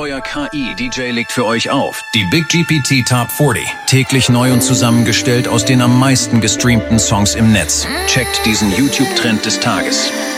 euer KI-DJ legt für euch auf. Die Big GPT Top 40. Täglich neu und zusammengestellt aus den am meisten gestreamten Songs im Netz. Checkt diesen YouTube-Trend des Tages.